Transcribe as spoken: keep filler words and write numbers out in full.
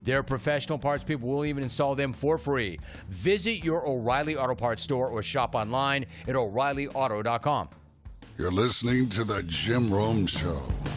Their professional parts people will even install them for free. Visit your O'Reilly Auto Parts store or shop online at O'Reilly Auto dot com. You're listening to The Jim Rome Show.